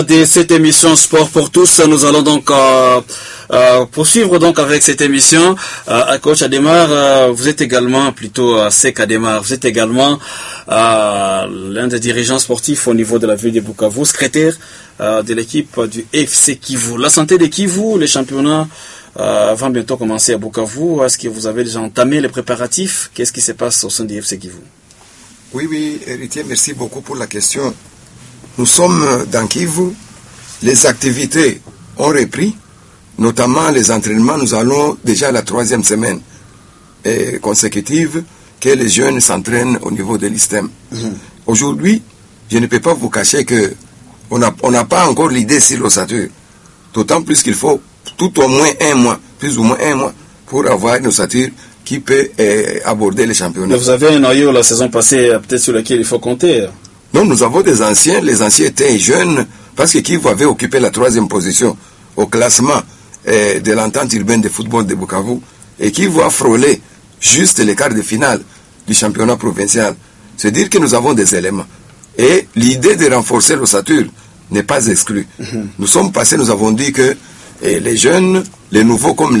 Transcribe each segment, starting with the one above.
De cette émission Sport pour tous, nous allons donc poursuivre donc avec cette émission. Coach Ademar, vous êtes également Sek Ademar, vous êtes également l'un des dirigeants sportifs au niveau de la ville de Bukavu, secrétaire de l'équipe du FC Kivu. La santé de Kivu, les championnats vont bientôt commencer à Bukavu. Est-ce que vous avez déjà entamé les préparatifs? Qu'est-ce qui se passe au sein du FC Kivu? Oui, héritier, merci beaucoup pour la question. Nous sommes dans Kivu, les activités ont repris, notamment les entraînements. Nous allons déjà à la 3e semaine consécutive que les jeunes s'entraînent au niveau de l'ISTEM. Aujourd'hui, je ne peux pas vous cacher que on n'a pas encore l'idée sur l'ossature. D'autant plus qu'il faut tout au moins un mois, plus ou moins un mois, pour avoir une ossature qui peut aborder les championnats. Mais vous avez un noyau la saison passée, peut-être sur lequel il faut compter. Non, nous avons des anciens. Les anciens étaient jeunes parce que Kivu avait occupé la 3e position au classement de l'entente urbaine de football de Bukavu et Kivu a frôlé juste les quarts de finale du championnat provincial. C'est dire que nous avons des éléments. Et l'idée de renforcer l'ossature n'est pas exclue. Nous sommes passés, nous avons dit que les jeunes, les nouveaux comme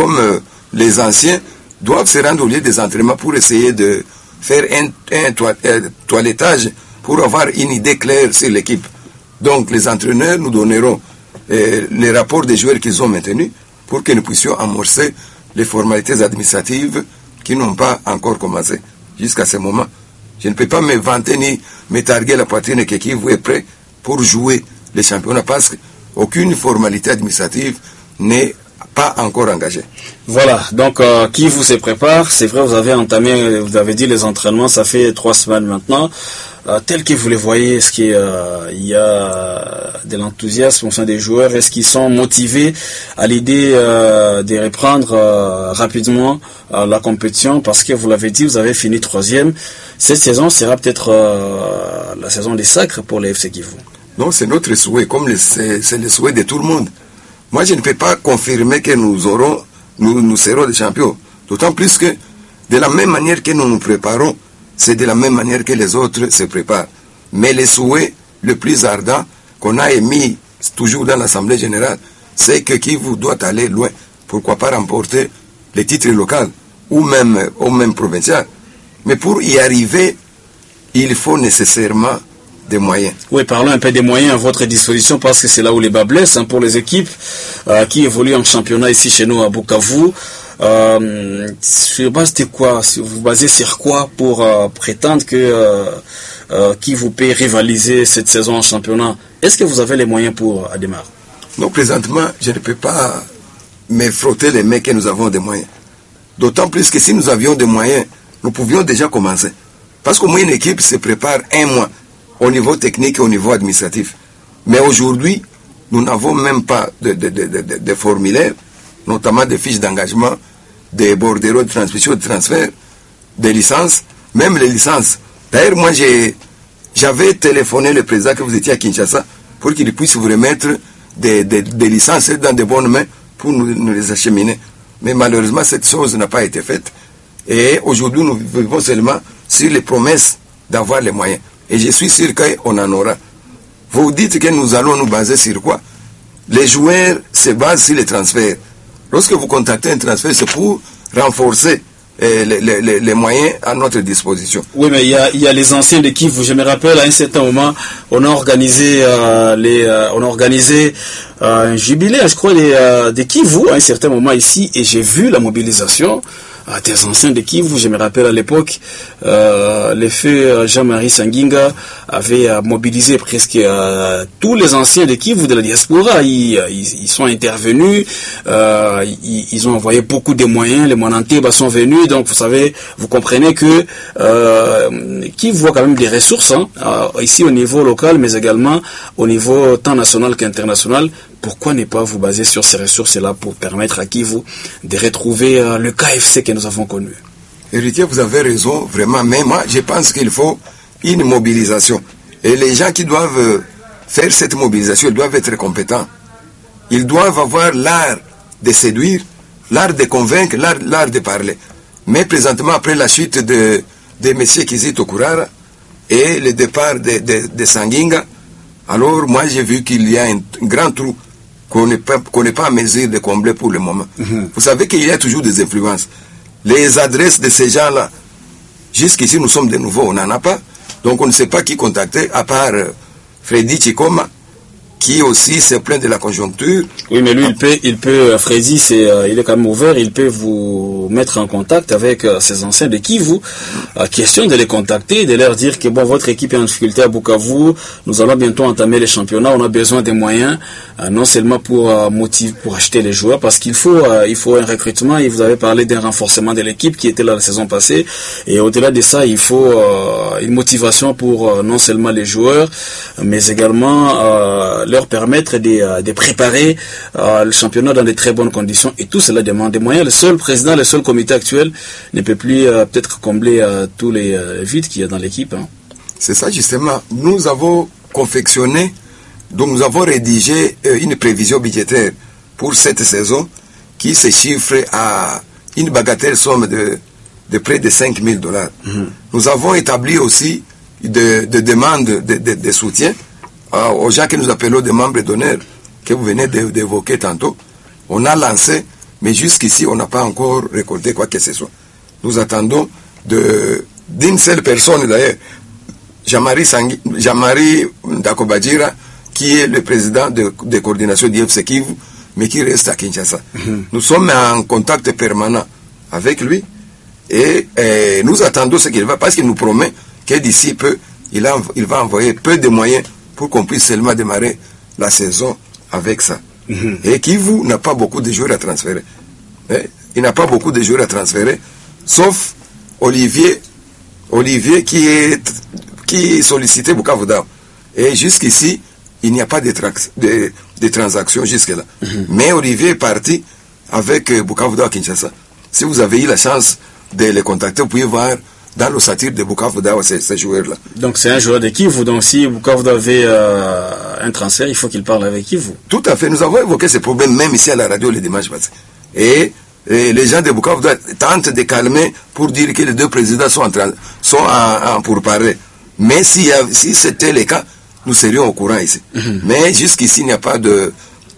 les anciens, doivent se rendre au lieu des entraînements pour essayer de faire un toilettage pour avoir une idée claire sur l'équipe. Donc les entraîneurs nous donneront les rapports des joueurs qu'ils ont maintenus pour que nous puissions amorcer les formalités administratives qui n'ont pas encore commencé jusqu'à ce moment. Je ne peux pas me vanter ni me targuer la poitrine que Kivu est prêt pour jouer les championnats parce qu'aucune formalité administrative n'est pas encore engagée. Voilà, donc Kivu se prépare. C'est vrai, vous avez dit les entraînements, ça fait 3 semaines maintenant. Tel que vous les voyez, est-ce qu'il y a de l'enthousiasme au sein des joueurs? Est-ce qu'ils sont motivés à l'idée de reprendre rapidement la compétition? Parce que vous l'avez dit, vous avez fini 3e. Cette saison sera peut-être la saison des sacres pour les FC Kivu. Non, c'est notre souhait, comme c'est le souhait de tout le monde. Moi, je ne peux pas confirmer que nous serons des champions. D'autant plus que, de la même manière que nous nous préparons, c'est de la même manière que les autres se préparent. Mais le souhait le plus ardent qu'on a émis toujours dans l'Assemblée générale, c'est que Kivu doit aller loin. Pourquoi pas remporter les titres locaux ou même provincial. Mais pour y arriver, il faut nécessairement des moyens. Oui, parlons un peu des moyens à votre disposition parce que c'est là où les bas blessent pour les équipes qui évoluent en championnat ici chez nous à Bukavu. Sur base de quoi? Vous basez sur quoi pour prétendre que qui vous peut rivaliser cette saison en championnat? Est-ce que vous avez les moyens pour démarrer? Non, présentement, je ne peux pas me frotter les mains que nous avons des moyens. D'autant plus que si nous avions des moyens, nous pouvions déjà commencer. Parce qu'au moins une équipe se prépare un mois au niveau technique et au niveau administratif. Mais aujourd'hui, nous n'avons même pas de formulaire, notamment des fiches d'engagement, des bordereaux de transmission, de transfert, des licences, même les licences. D'ailleurs, moi, j'avais téléphoné le président que vous étiez à Kinshasa pour qu'il puisse vous remettre des licences dans de bonnes mains pour nous les acheminer. Mais malheureusement, cette chose n'a pas été faite. Et aujourd'hui, nous vivons seulement sur les promesses d'avoir les moyens. Et je suis sûr qu'on en aura. Vous dites que nous allons nous baser sur quoi? Les joueurs se basent sur les transferts. Lorsque vous contactez un transfert, c'est pour renforcer les moyens à notre disposition. Oui, mais il y a les anciens de Kivu. Je me rappelle, à un certain moment, on a organisé un jubilé, je crois, des Kivu, à un certain moment ici, et j'ai vu la mobilisation des anciens de Kivu. Je me rappelle à l'époque, le feu Jean-Marie Sanginga avait mobilisé presque tous les anciens de Kivu de la diaspora. Ils sont intervenus, ils ont envoyé beaucoup de moyens, les Monanteba sont venus, donc vous comprenez que Kivu voit quand même des ressources ici au niveau local, mais également au niveau tant national qu'international. Pourquoi ne pas vous baser sur ces ressources-là pour permettre à Kivu de retrouver le KFC que nous avons connu? Héritier, vous avez raison, vraiment, mais moi, je pense qu'il faut une mobilisation. Et les gens qui doivent faire cette mobilisation, ils doivent être compétents. Ils doivent avoir l'art de séduire, l'art de convaincre, l'art de parler. Mais présentement, après la chute de M. Kizito Kurara et le départ de Sanginga, Alors moi j'ai vu qu'il y a un grand trou qu'on n'est pas en mesure de combler pour le moment. Vous savez qu'il y a toujours des influences. Les adresses de ces gens-là, jusqu'ici nous sommes de nouveau, on n'en a pas. Donc on ne sait pas qui contacter, à part Freddy Chikoma, qui aussi se plaint de la conjoncture. Oui, mais lui, il peut Freddy, il est quand même ouvert, il peut vous mettre en contact avec ses anciens de Kivu. Question de les contacter, de leur dire que bon, votre équipe est en difficulté à Bukavu, nous allons bientôt entamer les championnats, on a besoin des moyens, non seulement pour acheter les joueurs, parce qu'il faut un recrutement, et vous avez parlé d'un renforcement de l'équipe qui était là la saison passée, et au-delà de ça, il faut une motivation pour non seulement les joueurs, mais également leur permettre de préparer le championnat dans de très bonnes conditions, et tout cela demande des moyens. Le seul président, le seul comité actuel ne peut plus peut-être combler tous les vides qu'il y a dans l'équipe. C'est ça justement. Nous avons confectionné, donc nous avons rédigé une prévision budgétaire pour cette saison qui se chiffre à une bagatelle somme de près de $5 000. Nous avons établi aussi des demandes de soutien aux gens que nous appelons des membres d'honneur, que vous venez d'évoquer tantôt. On a lancé, mais jusqu'ici, on n'a pas encore récolté quoi que ce soit. Nous attendons d'une seule personne, d'ailleurs, Jean-Marie Ndakobadjira, qui est le président de coordination d'IFC Kivu, mais qui reste à Kinshasa. Nous sommes en contact permanent avec lui, et nous attendons ce qu'il va, parce qu'il nous promet que d'ici peu, il va envoyer peu de moyens pour qu'on puisse seulement démarrer la saison avec ça. Et Kivu n'a pas beaucoup de joueurs à transférer. Il n'a pas beaucoup de joueurs à transférer, sauf Olivier qui sollicitait Bukavu Dawa. Et jusqu'ici, il n'y a pas de transactions jusque-là. Mais Olivier est parti avec Bukavu Dawa Kinshasa. Si vous avez eu la chance de les contacter, vous pouvez voir dans l'ossature de Bukavu Dawa ces joueurs-là. Donc c'est un joueur de Kivu, donc si Bukavu Dawa avait un transfert, il faut qu'il parle avec Kivu. Tout à fait, nous avons évoqué ces problèmes même ici à la radio les dimanches passés. Et les gens de Bukavu Dawa tentent de calmer pour dire que les deux présidents sont en pourparlers. Mais si c'était le cas, nous serions au courant ici. Mais jusqu'ici, il n'y a pas de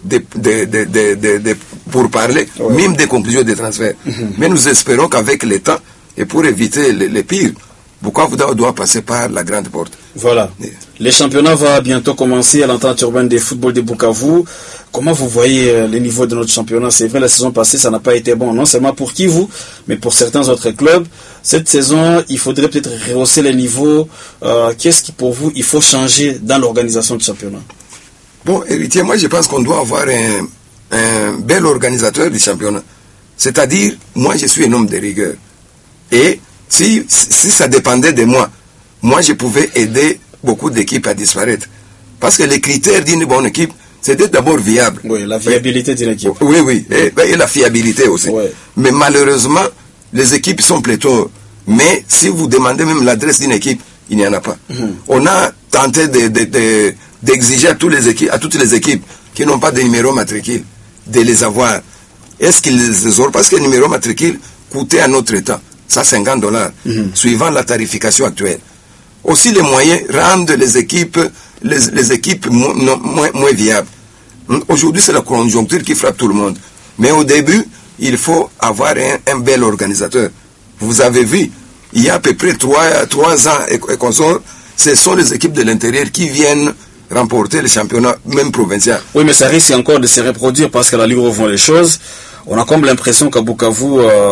pourparlers, même des conclusions de transfert. Mais nous espérons qu'avec le temps, et pour éviter le pire, Bukavu Dawa doit passer par la grande porte. Voilà. Le championnat va bientôt commencer à l'entente urbaine de football de Bukavu. Comment vous voyez le niveau de notre championnat? C'est vrai, la saison passée, ça n'a pas été bon, non seulement pour Kivu, mais pour certains autres clubs. Cette saison, il faudrait peut-être rehausser les niveaux. Qu'est-ce qui, pour vous, il faut changer dans l'organisation du championnat? Bon, héritier, moi je pense qu'on doit avoir un bel organisateur du championnat. C'est-à-dire, moi je suis un homme de rigueur. Et si ça dépendait de moi, je pouvais aider beaucoup d'équipes à disparaître. Parce que les critères d'une bonne équipe, c'était d'abord viable. Oui, la viabilité d'une équipe. Oui, et la fiabilité aussi. Oui. Mais malheureusement, les équipes sont pléthores. Mais si vous demandez même l'adresse d'une équipe, il n'y en a pas. On a tenté d'exiger à toutes les équipes qui n'ont pas de numéro matricule de les avoir. Est-ce qu'ils les auront? Parce que le numéro matricule coûtait à notre État ça $50, suivant la tarification actuelle. Aussi, les moyens rendent les équipes moins viables. Aujourd'hui, c'est la conjoncture qui frappe tout le monde. Mais au début, il faut avoir un bel organisateur. Vous avez vu, il y a à peu près 3 ans et consorts, ce sont les équipes de l'intérieur qui viennent remporter le championnat, même provincial. Oui, mais ça risque encore de se reproduire parce qu'à la Ligue où vont les choses. On a comme l'impression qu'à Bukavu,